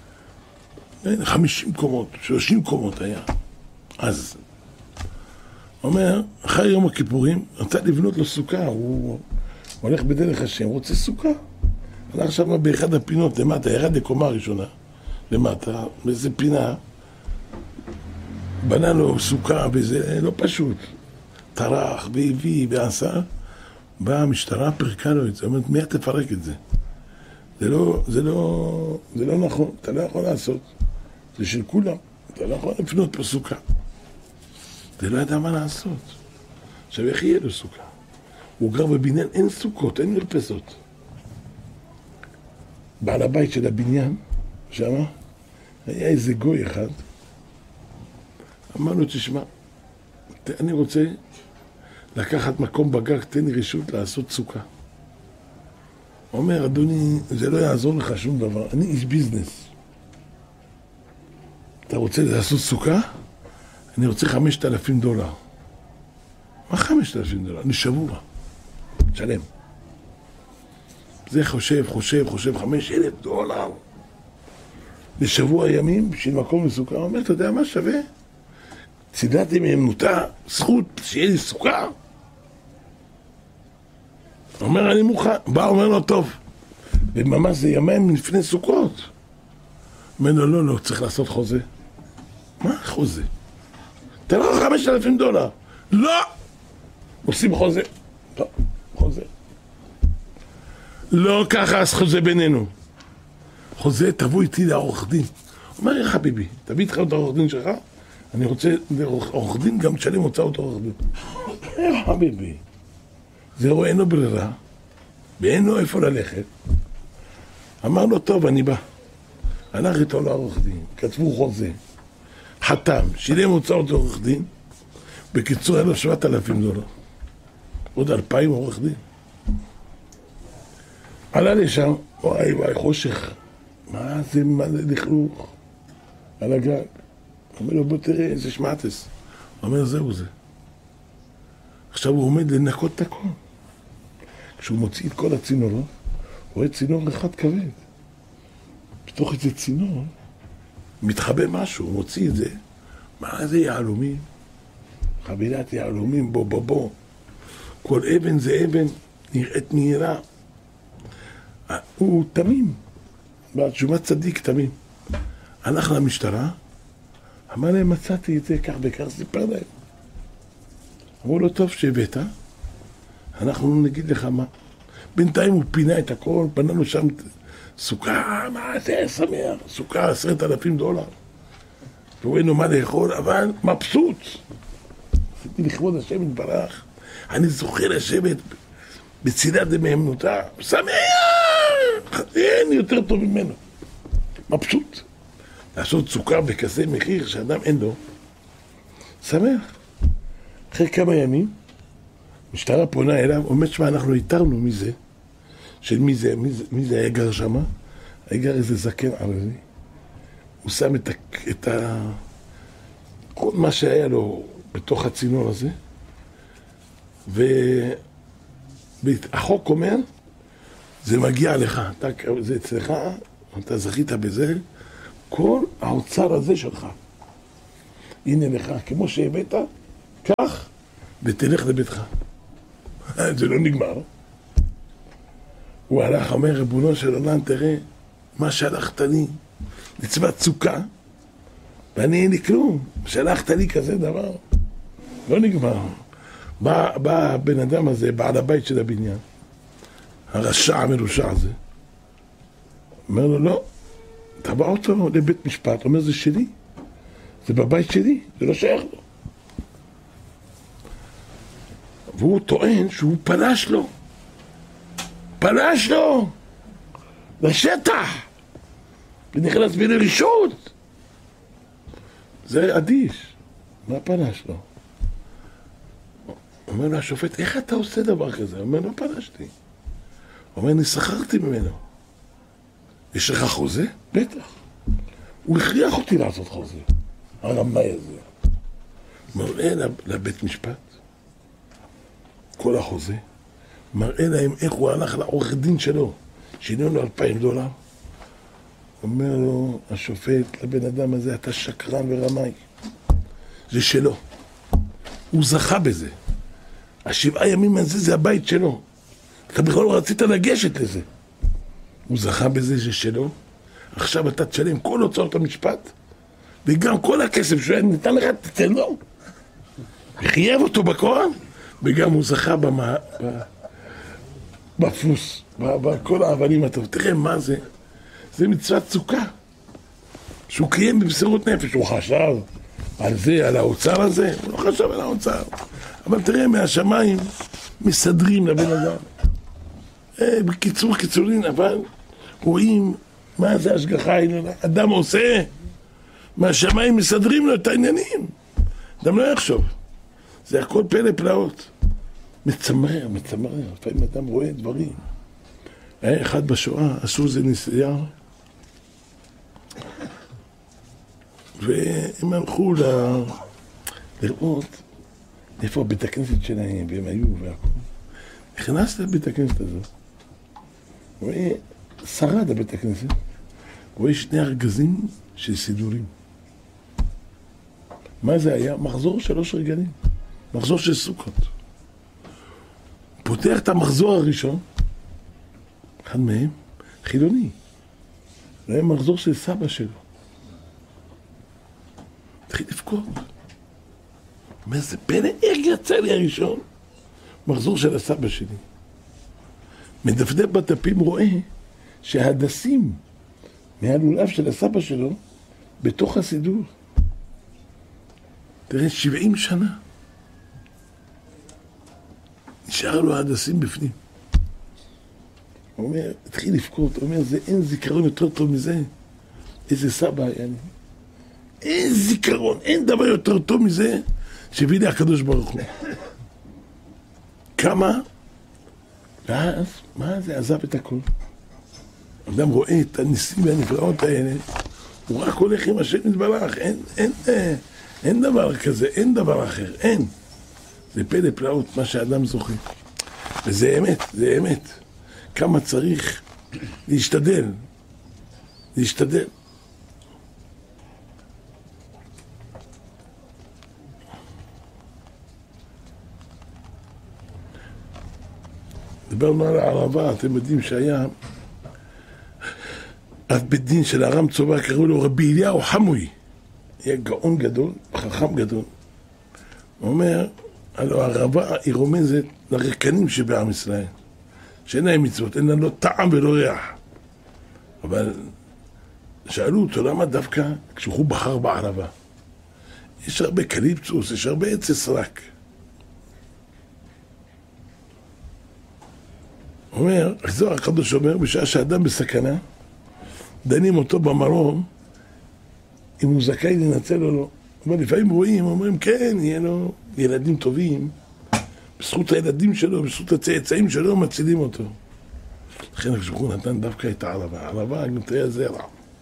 [SPEAKER 3] 50 קומות, 30 קומות היה. אז, אומר, אחרי יום הכיפורים, רצה לבנות לו סוכה, הוא הולך בדרך השם, רוצה סוכה. הלך שם באחד הפינות למטה, ירד לקומה ראשונה, למטה, באיזה פינה, בנה לו סוכה, וזה לא פשוט. טרח והביא ועשה, באה המשטרה, פרקה לו את זה, אומרת, מי תפרק את זה? זה לא נכון, אתה לא יכול לעשות, זה של כולם, אתה לא יכול לפנות פה סוכה. זה לא ידע מה לעשות. עכשיו איך יהיה לו סוכה? הוא גר בבניין, אין סוכות, אין מרפסות. בעל הבית של הבניין, שמה, היה איזה גוי אחד, אמר לו, תשמע, אני רוצה לקחת מקום בגג, תן לי רשות לעשות סוכה. הוא אומר, אדוני, זה לא יעזור לך שום דבר, אני איש ביזנס. אתה רוצה לעשות סוכה? אני רוצה $5,000. מה $5,000? לשבוע. שלם. זה חושב, $5,000. לשבוע ימים, בשביל מקום לסוכה. הוא אומר, אתה יודע מה שווה? צידתי מאמנותה, זכות שיהיה לי סוכה. הוא אומר, אני מוכן. בא, אומר לו, טוב. וממש זה ימים לפני סוכות. אומר לו, לא, צריך לעשות חוזה. מה חוזה? תן לך $5,000. לא! עושים חוזה. טוב, חוזה. לא ככה, אז חוזה בינינו. חוזה, תבוא איתי לעורך דין. אומר, יא חביבי, תביא איתך את העורך דין שלך, אני רוצה לעורך דין, גם תשלם הוצאות עורך דין. יא חביבי, זהו, אין לו ברירה, ואין לו איפה ללכת. אמר לו, טוב, אני בא. הלך איתו לעורך דין, כתבו חוזה, חתם, שילם הוצאות עורך דין, בקיצור, היה לו $7,000. עוד 2,000 עורך דין. עלה לשם, וואי, חושך. מה זה, מה זה לכלוך? על הגג. אומר לו, בוא תראה, איזה שמעתס. הוא אומר, זהו זה. עכשיו הוא עומד לנקות את הכל. כשהוא מוציא את כל הצינורות, הוא רואה צינור אחד כבד. בתוך איזה צינור, מתחבא משהו, הוא מוציא את זה. מה זה יעלומים? חבילת יעלומים, בוא. כל אבן זה אבן, נראית מהירה. הוא תמים, בתשומת צדיק תמים. הלך למשטרה, אמר להם, מצאתי את זה, כך וכך, סיפר להם. אמרו לו, טוב שהבאת, אנחנו נגיד לך מה. בינתיים הוא פינה את הכל, בנה לו שם סוכה, מה זה שמח, סוכה $10,000. והוא אין לו מה לאכול, אבל מבסוט. עשיתי לכבוד השם יתברך, אני זוכה לשבת בצידת דמאמנותה, שמח! אין יותר טוב ממנו. מבסוט. לעשות סוכה בכזה מחיר שאדם אין לו, שמח. אחרי כמה ימים, משטרה פונה אליו, אומר, שמה, אנחנו איתרנו מזה, של מי זה היה גר שמה? היה גר איזה זקן ערבי. הוא שם כל מה שהיה לו בתוך הצינור הזה, והחוק אומר, זה מגיע לך, זה אצלך, אתה זכית בזה, כל האוצר הזה שלך. הנה לך, כמו שהבאת, כך, ותלך לביתך. זה לא נגמר. הוא הלך, אומר, ריבונו של עולם, תראה, מה שלחת לי, מצוות סוכה, ואני אין לי כלום, שלחת לי כזה דבר. לא נגמר. בא הבן אדם הזה, בעל הבית של הבניין, הרשע המרושע הזה. אומר לו, לא, תבע אותו לבית משפט. אומר, זה שלי, זה בבית שלי, זה לא שייך לו. והוא טוען שהוא פלש לו לשטח ונכנס בי לרשות. זה אדיש. מה פלש לו? אומר לו השופט, איך אתה עושה דבר כזה? אומר לו, פלשתי. אומר, אני שכרתי ממנו. יש לך חוזה? בטח. הוא הכריח אותי לעשות חוזה. הרמאי הזה. מראה לבית משפט כל החוזה, מראה להם איך הוא הלך לעורך דין שלו, שילם לו $2,000. אומר לו השופט לבן אדם הזה, אתה שקרן ורמאי. זה שלו. הוא זכה בזה. 7 ימים הזה זה הבית שלו. אתה בכלל לא רצית לגשת לזה. הוא זכה בזה, זה שלו. עכשיו אתה תשלם כל הוצאות המשפט, וגם כל הכסף שהוא ניתן לך, תתן לו. חייב אותו בכוח, וגם הוא זכה בפלוס, בכל האבנים הטוב. תראה מה זה. זה מצוות סוכה. שהוא קיים במסירות נפש. הוא חשב על זה, על האוצר הזה. הוא לא חשב על האוצר. אבל תראה, מהשמיים מסדרים לבן אדם. בקיצור קיצורין, אבל רואים מה זה השגחה העליונה. אדם עושה, מהשמיים מסדרים לו את העניינים. אדם לא יחשוב. זה הכל פלא פלאות. מצמרר. לפעמים אדם רואה דברים. היה אחד בשואה, עשו איזה ניסיון, והם הלכו לראות איפה הבית הכנסת שלהם, והם היו והכל. נכנס לבית הכנסת הזו, רואה, שרד הבית הכנסת, רואה 2 ארגזים של סידורים. מה זה היה? מחזור 3 רגלים, מחזור של סוכות. פותח את המחזור הראשון, אחד מהם, חילוני. זה היה מחזור של סבא שלו. התחיל לבכות. אומר, זה פלא, איך יצא לי הראשון? מחזור של הסבא שלי. מדפדף בדפים רואה שההדסים מהלולב של הסבא שלו בתוך הסידור. תראה, 70 שנה. נשאר לו ההדסים בפנים. הוא אומר, התחיל לבכות, הוא אומר, זה אין זיכרון יותר טוב מזה. איזה סבא היה לי. אין זיכרון, אין דבר יותר טוב מזה שהביא לי הקדוש ברוך הוא. כמה? ואז, מה זה? עזב את הכל. אדם רואה את הניסים והנפלאות האלה, הוא רק הולך עם השם יתברך, אין דבר כזה, אין דבר אחר, אין. זה פלא פלאות, מה שהאדם זוכה. וזה אמת, זה אמת. כמה צריך להשתדל. דיברנו על הערבה, אתם יודעים שהיה אב בית דין של הרם צובא, קראו לו רבי אליהו חמוי. היה גאון גדול, חכם גדול. הוא אומר, הלוא הערבה היא רומזת לרקנים שבעם ישראל. שאין להם מצוות, אין להם לא טעם ולא ריח. אבל שאלו אותו, למה דווקא כשהוא בחר בערבה? יש הרבה קליפסוס, יש הרבה עץ סרק. אומר, הזוהר הקדוש אומר, בשעה שאדם בסכנה, דנים אותו במרום, אם הוא זכאי לנצל או לא. אבל לפעמים רואים, אומרים, כן, יהיה לו ילדים טובים, בזכות הילדים שלו, בזכות הצאצאים שלו, מצילים אותו. לכן הקדוש נתן דווקא את הערבה. הערבה, גם תראה זרע.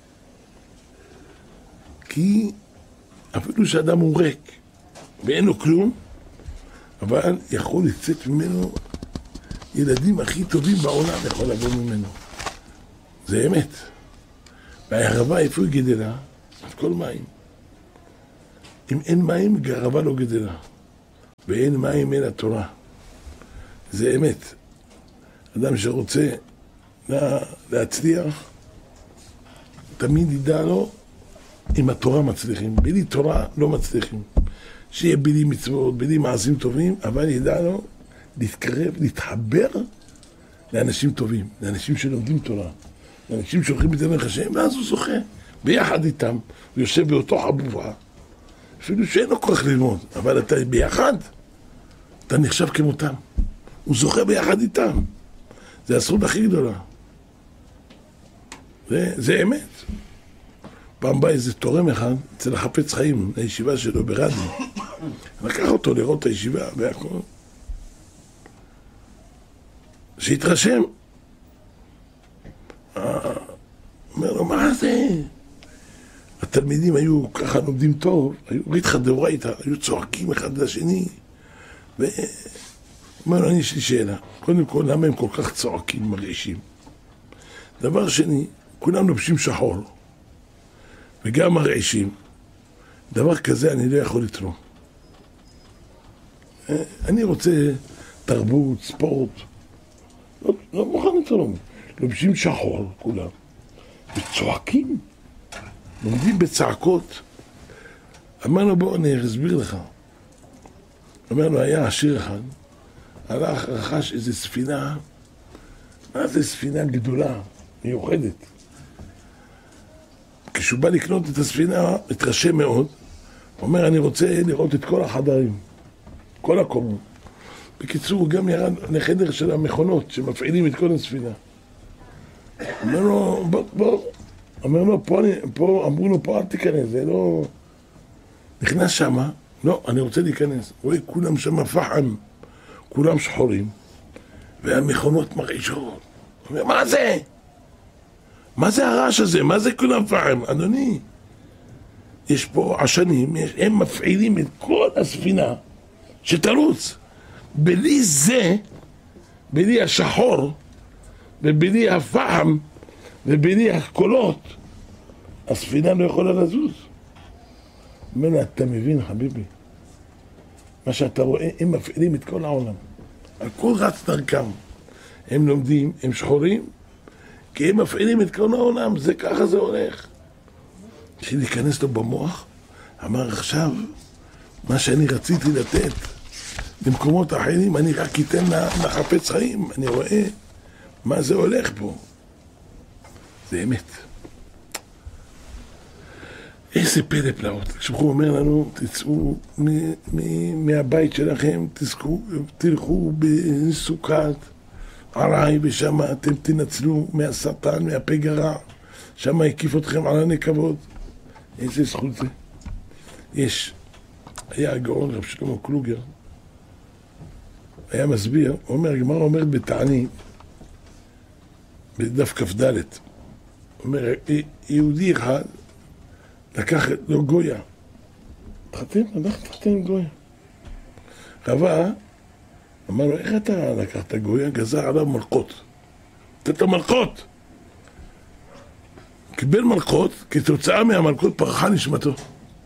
[SPEAKER 3] כי אפילו שאדם הוא ריק, ואין לו כלום, אבל יכול לצאת ממנו ילדים הכי טובים בעולם, יכול לבוא ממנו. זה אמת. והערבה, איפה היא גדלה? את כל מים. אם אין מים, הערבה לא גדלה. ואין מים אלא תורה. זה אמת. אדם שרוצה להצליח, תמיד ידע לו אם התורה מצליחים. בלי תורה לא מצליחים. שיהיה בלי מצוות, בלי מעשים טובים, אבל ידע לו להתקרב, להתחבר לאנשים טובים, לאנשים שלומדים תורה, לאנשים שהולכים בדרך השם, ואז הוא זוכה ביחד איתם, הוא יושב באותו חבורה, אפילו שאין לו כוח ללמוד, אבל אתה ביחד, אתה נחשב כמותם, הוא זוכה ביחד איתם, זה הזכות הכי גדולה, זה אמת. פעם בא איזה תורם אחד אצל החפץ חיים, לישיבה שלו ברדיו, לקח אותו לראות את הישיבה והכל, שהתרשם, אומר לו, מה זה? התלמידים היו ככה לומדים טוב, היו ריתחא דאורייתא, היו צועקים אחד לשני, ואומר לו, יש לי שאלה, קודם כל, למה הם כל כך צועקים, מרעישים? דבר שני, כולם לובשים שחור, וגם מרעישים, דבר כזה אני לא יכול לתרום. אני רוצה תרבות, ספורט, לא מוכן לתרום, לובשים שחור כולם, וצועקים, לומדים בצעקות. אמר לו, בוא אני אסביר לך. אמר לו, היה עשיר אחד, הלך, רכש איזו ספינה, מה זה ספינה גדולה, מיוחדת. כשהוא בא לקנות את הספינה, התרשם מאוד, הוא אומר, אני רוצה לראות את כל החדרים, כל הקומות. בקיצור, הוא גם ירד לחדר של המכונות שמפעילים את כל הספינה. אומר לו, בוא. אומר לו, פה אמרו לו, פה אל תיכנס, זה לא... נכנס שמה, לא, אני רוצה להיכנס. רואה, כולם שמה פחם, כולם שחורים, והמכונות מרעישות. אומר, מה זה? מה זה הרעש הזה? מה זה כולם פחם? אדוני, יש פה עשנים, הם מפעילים את כל הספינה שתרוץ. בלי זה, בלי השחור, ובלי הפחם, ובלי הקולות, הספינה לא יכולה לזוז. אומר, אתה מבין, חביבי? מה שאתה רואה, הם מפעילים את כל העולם. הכל רץ דרכם. הם לומדים, הם שחורים, כי הם מפעילים את כל העולם, זה ככה זה הולך. כשהיא להיכנס לו במוח, אמר עכשיו, מה שאני רציתי לתת למקומות אחרים, אני רק אתן לחפץ חיים, אני רואה מה זה הולך פה. זה אמת. איזה פלא פלאות. כשהוא אומר לנו, תצאו מהבית שלכם, תלכו בסוכת ערי, ושם אתם תנצלו מהשטן, מהפגע רע, שם הקיף אתכם על הנקבות. איזה זכות זה. היה הגאון רב שלמה קלוגר, היה מסביר, הגמרא אומרת בתענית, בדף כ"ד, אומר, יהודי אחד לקח לו גויה. תחתן גויה. רבה, אמר לו, איך אתה לקחת גויה? גזר עליו מלכות. תת לו מלכות. קיבל מלכות, כתוצאה מהמלכות פרחה נשמתו.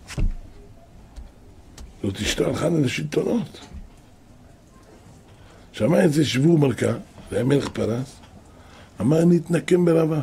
[SPEAKER 3] זאת אשתו הלכה לשלטונות. שמע את זה שבור מלכה, זה היה מלך פרס, אמר, נתנקם ברבה.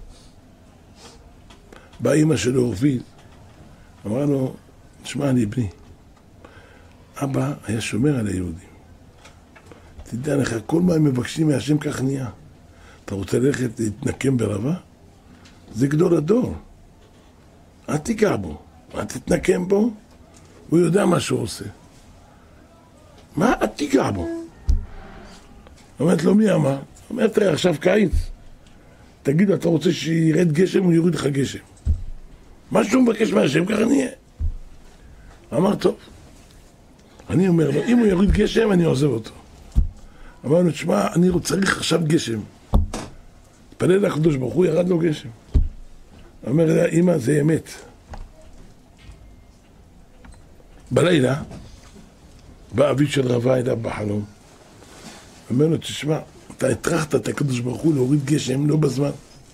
[SPEAKER 3] באה אמא שלו אורבית, אמרה לו, תשמע, אני בני. אבא היה שומר על היהודים. תדע לך, כל מה הם מבקשים מהשם כך נהיה. אתה רוצה ללכת להתנקם ברבה? זה גדול הדור. אל תיגע בו, אל תתנקם בו, הוא יודע מה שהוא עושה. מה? אל תיגע בו. אומרת לו, מי אמר? אומרת, עכשיו קיץ. תגיד, אתה רוצה שירד גשם, הוא יוריד לך גשם. מה שהוא מבקש מהשם, ככה נהיה. אמר, טוב. אני אומר לו, אם הוא יוריד גשם, אני עוזב אותו. אמר לו, תשמע, אני צריך עכשיו גשם. תפלל לקדוש ברוך הוא, ירד לו גשם. אומר לה, אמא, זה אמת. בלילה, בא אביו של רבה אליו בחלום. אומר לו, תשמע, אתה הטרחת את הקדוש ברוך הוא להוריד גשם, לא בזמן.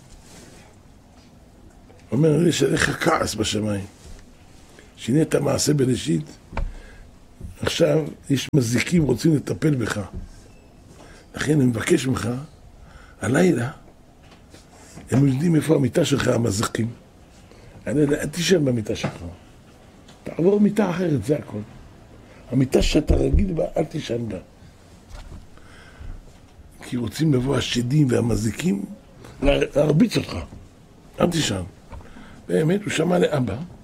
[SPEAKER 3] אומר, יש עליך כעס בשמיים. שינית מעשה בראשית, עכשיו יש מזיקים רוצים לטפל בך. לכן אני מבקש ממך, הלילה, הם יודעים איפה המיטה שלך, המזיקים. אל תישן במיטה שלך. תעבור מיטה אחרת, זה הכל. המיטה שאתה רגיל בה, אל תישן בה. כי רוצים לבוא השדים והמזיקים להרביץ אותך. אל תישן. באמת, הוא שמע לאבא,